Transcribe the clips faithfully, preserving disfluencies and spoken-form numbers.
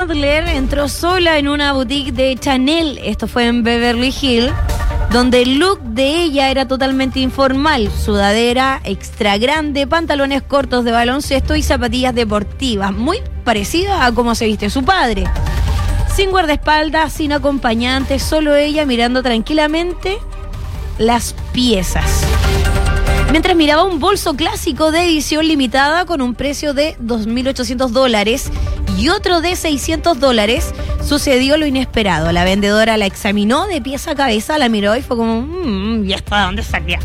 Sadler entró sola en una boutique de Chanel, esto fue en Beverly Hills, donde el look de ella era totalmente informal, sudadera extra grande, pantalones cortos de baloncesto y zapatillas deportivas, muy parecida a cómo se viste su padre. Sin guardaespaldas, sin acompañantes, solo ella mirando tranquilamente las piezas. Mientras miraba un bolso clásico de edición limitada con un precio de dos mil ochocientos dólares y otro de seiscientos dólares, sucedió lo inesperado. La vendedora la examinó de pies a cabeza, la miró y fue como, mmm, ¿y esto de dónde salía?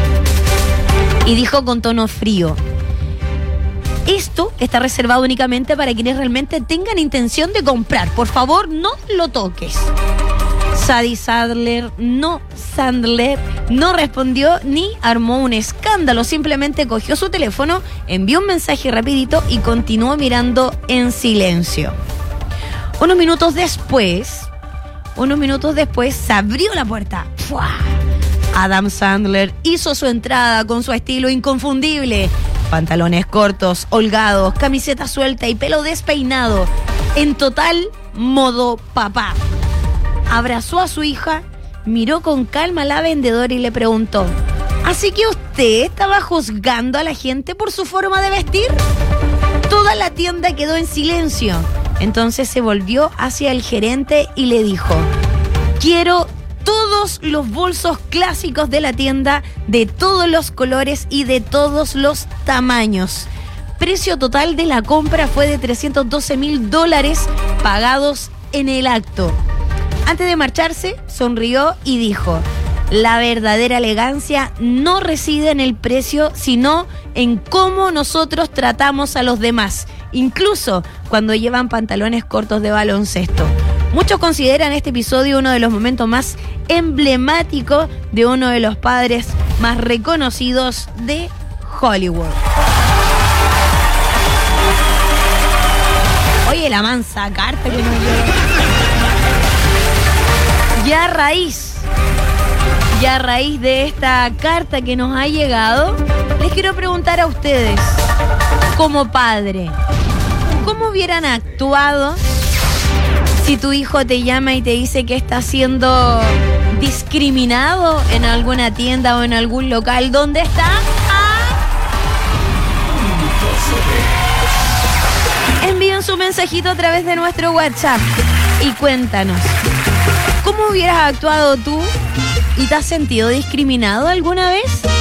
Y dijo con tono frío: esto está reservado únicamente para quienes realmente tengan intención de comprar. Por favor, no lo toques. Sadie Sadler no, Sandler no respondió ni armó un escándalo. Simplemente cogió su teléfono, envió un mensaje rapidito y continuó mirando en silencio. Unos minutos después, unos minutos después se abrió la puerta. ¡Fua! Adam Sandler hizo su entrada con su estilo inconfundible. Pantalones cortos, holgados, camiseta suelta y pelo despeinado. En total modo papá. Abrazó a su hija, miró con calma a la vendedora y le preguntó: ¿así que usted estaba juzgando a la gente por su forma de vestir? Toda la tienda quedó en silencio. Entonces se volvió hacia el gerente y le dijo: quiero todos los bolsos clásicos de la tienda, de todos los colores y de todos los tamaños. Precio total de la compra fue de trescientos doce mil dólares pagados en el acto. Antes de marcharse, sonrió y dijo: la verdadera elegancia no reside en el precio, sino en cómo nosotros tratamos a los demás, incluso cuando llevan pantalones cortos de baloncesto. Muchos consideran este episodio uno de los momentos más emblemáticos de uno de los padres más reconocidos de Hollywood. Oye, la mansa carta que nos dio. Ya a raíz, ya a raíz de esta carta que nos ha llegado, les quiero preguntar a ustedes, como padre, ¿cómo hubieran actuado si tu hijo te llama y te dice que está siendo discriminado en alguna tienda o en algún local? ¿Dónde está? Ah. Envíen su mensajito a través de nuestro WhatsApp y cuéntanos, ¿cómo hubieras actuado tú y te has sentido discriminado alguna vez?